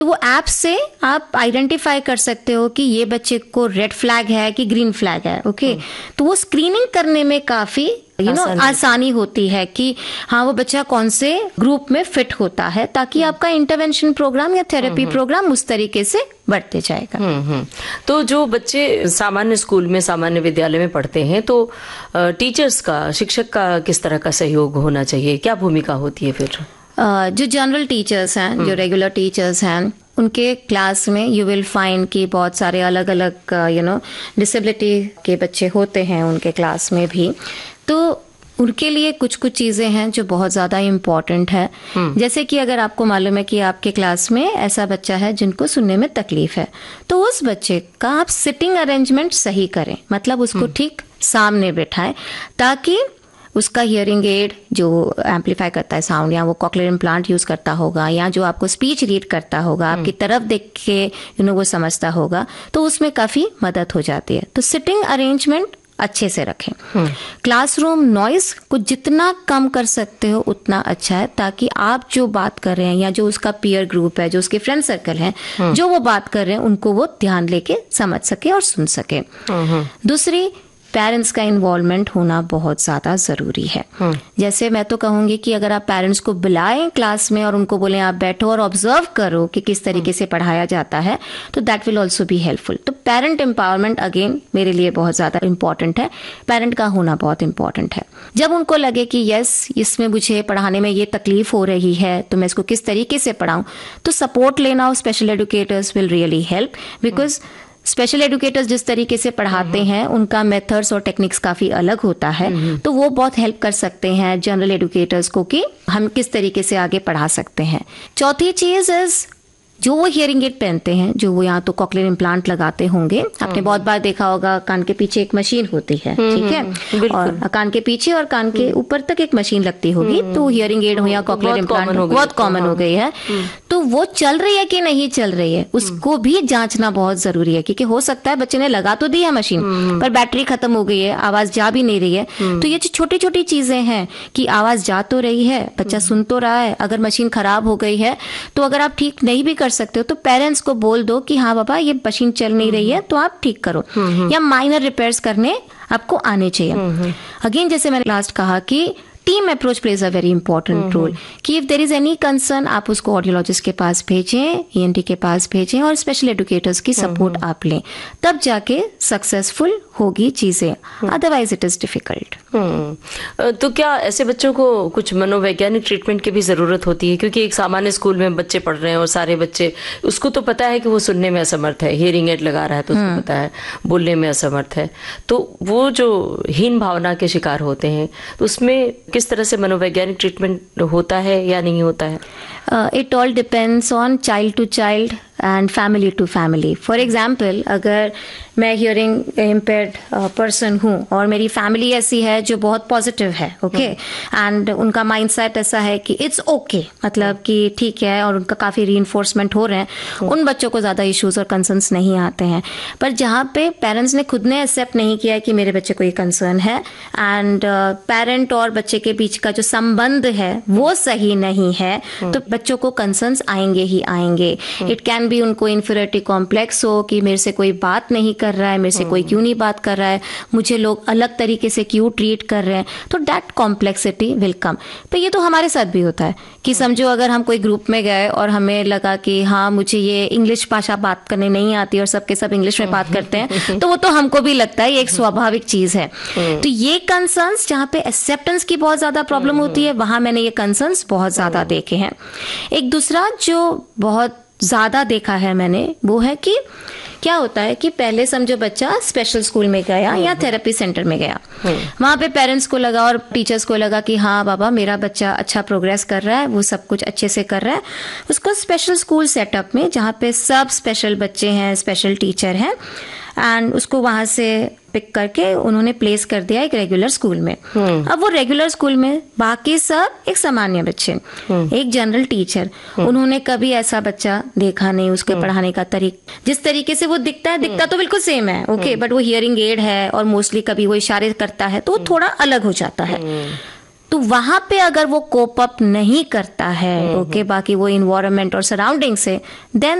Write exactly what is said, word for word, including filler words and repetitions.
तो वो ऐप से आप आइडेंटिफाई कर सकते हो कि ये बच्चे को रेड फ्लैग है कि ग्रीन फ्लैग है। ओके, तो वो स्क्रीनिंग करने में काफी यू नो आसानी होती है कि हाँ वो बच्चा कौन से ग्रुप में फिट होता है, ताकि आपका इंटरवेंशन प्रोग्राम या थेरेपी प्रोग्राम उस तरीके से बढ़ते जाएगा। हम्म हम्म तो जो बच्चे सामान्य स्कूल में, सामान्य विद्यालय में पढ़ते हैं, तो टीचर्स का, शिक्षक का किस तरह का सहयोग होना चाहिए, क्या भूमिका होती है फिर? Uh, जो जनरल टीचर्स हैं, जो रेगुलर टीचर्स हैं, उनके क्लास में यू विल फाइंड कि बहुत सारे अलग अलग यू नो डिसेबिलिटी के बच्चे होते हैं उनके क्लास में भी। तो उनके लिए कुछ कुछ चीजें हैं जो बहुत ज्यादा इम्पोर्टेंट है। जैसे कि अगर आपको मालूम है कि आपके क्लास में ऐसा बच्चा है जिनको सुनने में तकलीफ है, तो उस बच्चे का आप सिटिंग अरेंजमेंट सही करें, मतलब उसको ठीक सामने बिठाएं, ताकि उसका हियरिंग एड जो एम्पलीफाई करता है साउंड, या वो कॉक्लियर इम्प्लांट यूज करता होगा, या जो आपको स्पीच रीड करता होगा, आपकी तरफ देख के यू नो वो समझता होगा, तो उसमें काफी मदद हो जाती है। तो सिटिंग अरेंजमेंट अच्छे से रखें। क्लासरूम नॉइज को जितना कम कर सकते हो उतना अच्छा है, ताकि आप जो बात कर रहे हैं या जो उसका पीयर ग्रुप है, जो उसके फ्रेंड सर्कल है, जो वो बात कर रहे हैं उनको वो ध्यान लेके समझ सके और सुन सके। दूसरी, पेरेंट्स का इन्वॉल्वमेंट होना बहुत ज्यादा जरूरी है। जैसे मैं तो कहूंगी कि अगर आप पेरेंट्स को बुलाएं क्लास में और उनको बोलें आप बैठो और ऑब्जर्व करो कि किस तरीके से पढ़ाया जाता है, तो that will also be helpful. तो पेरेंट एम्पावरमेंट अगेन मेरे लिए बहुत ज्यादा इंपॉर्टेंट है, पेरेंट का होना बहुत इंपॉर्टेंट है। जब उनको लगे कि यस इसमें मुझे पढ़ाने में ये तकलीफ हो रही है, तो मैं इसको किस तरीके से पढ़ाऊं, तो सपोर्ट लेना और special educators will really help, because special educators जिस तरीके से पढ़ाते हैं उनका मेथड्स और टेक्निक्स काफी अलग होता है, तो वो बहुत हेल्प कर सकते हैं जनरल एजुकेटर्स को कि हम किस तरीके से आगे पढ़ा सकते हैं। चौथी चीज इज जो वो हियरिंग एड पहनते हैं, जो वो यहाँ तो कॉक्लियर इम्प्लांट लगाते होंगे, आपने बहुत बार देखा होगा कान के पीछे एक मशीन होती है, ठीक है, और कान के पीछे और कान के ऊपर तक एक मशीन लगती होगी, तो हियरिंग एड हो या कॉक्लियर इम्प्लांट बहुत कॉमन हो गई है। तो वो चल रही है कि नहीं चल रही है उसको भी जांचना बहुत जरूरी है, क्योंकि हो सकता है बच्चे ने लगा तो दी है मशीन पर बैटरी खत्म हो गई है, आवाज जा भी नहीं रही है। तो ये जो छोटी छोटी चीजें हैं कि आवाज जा तो रही है, बच्चा सुन तो रहा है, अगर मशीन खराब हो गई है तो अगर आप ठीक नहीं भी कर सकते हो तो पेरेंट्स को बोल दो कि हाँ बाबा ये मशीन चल नहीं रही है तो आप ठीक करो, या माइनर रिपेयर्स करने आपको आने चाहिए। अगेन जैसे मैंने लास्ट कहा कि team approach plays a very important role, कि if there is any concern आप उसको ऑडियोलॉजिस्ट के पास भेजें, ईएनटी के पास भेजें और स्पेशल एजुकेटर्स की सपोर्ट आप लें, तब जाके सक्सेसफुल होगी चीजें, अदरवाइज इट इज डिफिकल्ट। तो क्या ऐसे बच्चों को कुछ मनोवैज्ञानिक ट्रीटमेंट की भी जरूरत होती है? क्योंकि एक सामान्य स्कूल में बच्चे पढ़ रहे हैं और सारे बच्चे, उसको तो पता है कि वो सुनने में असमर्थ है, हियरिंग एड लगा रहा है तो उसको पता है बोलने में असमर्थ है, तो वो जो हीन भावना के शिकार होते हैं, तो उसमें किस तरह से मनोवैज्ञानिक ट्रीटमेंट होता है या नहीं होता है? It all depends on child to child and family to family. For example, अगर मैं हियरिंग इम्पेयर्ड पर्सन हूँ और मेरी फैमिली ऐसी है जो बहुत पॉजिटिव है, ओके, एंड उनका माइंडसेट ऐसा है कि इट्स ओके okay, मतलब कि ठीक है, और उनका काफी रीइंफोर्समेंट हो रहे हैं, उन बच्चों को ज्यादा इश्यूज और कंसर्न्स नहीं आते हैं। पर जहाँ पे पेरेंट्स ने खुद ने एक्सेप्ट नहीं किया है कि मेरे बच्चे को ये कंसर्न है, एंड पेरेंट और बच्चे के बीच का जो संबंध है वो सही नहीं है, तो बच्चों को कंसर्न्स आएंगे ही आएंगे। इट कैन भी उनको इन्फीरियरिटी कॉम्प्लेक्स हो कि मेरे से कोई बात नहीं कर रहा है, मेरे से कोई क्यों नहीं बात कर रहा है, मुझे लोग अलग तरीके से क्यों ट्रीट कर रहे हैं, तो दैट कॉम्प्लेक्सिटी विल कम। तो ये तो हमारे साथ भी होता है कि समझो अगर हम कोई ग्रुप में गए और हमें लगा कि हाँ मुझे ये इंग्लिश भाषा बात करने नहीं आती और सबके सब इंग्लिश में बात करते हैं, तो वो तो हमको भी लगता है ये एक स्वाभाविक चीज है। तो ये कंसर्न्स जहाँ पे एक्सेप्टेंस की बहुत ज्यादा प्रॉब्लम होती है, वहां मैंने ये कंसर्न्स बहुत ज्यादा देखे हैं। एक दूसरा जो बहुत ज्यादा देखा है मैंने, वो है कि क्या होता है कि पहले समझो बच्चा स्पेशल स्कूल में गया या थेरेपी सेंटर में गया, वहां पे पेरेंट्स को लगा और टीचर्स को लगा कि हाँ बाबा मेरा बच्चा अच्छा प्रोग्रेस कर रहा है, वो सब कुछ अच्छे से कर रहा है, उसको स्पेशल स्कूल सेटअप में जहाँ पे सब स्पेशल बच्चे हैं, स्पेशल टीचर हैं, एंड उसको वहां से पिक करके उन्होंने प्लेस कर दिया एक रेगुलर स्कूल में। अब वो रेगुलर स्कूल में बाकी सब एक सामान्य बच्चे, एक जनरल टीचर, उन्होंने कभी ऐसा बच्चा देखा नहीं, उसके पढ़ाने का तरीका जिस तरीके से वो दिखता है, दिखता तो बिल्कुल सेम है, ओके okay, बट वो हियरिंग एड है और मोस्टली कभी वो इशारे करता है तो वो थोड़ा अलग हो जाता है। तो वहां पे अगर वो कोप अप नहीं करता है, ओके, बाकी वो इन्वायरमेंट और सराउंडिंग से, देन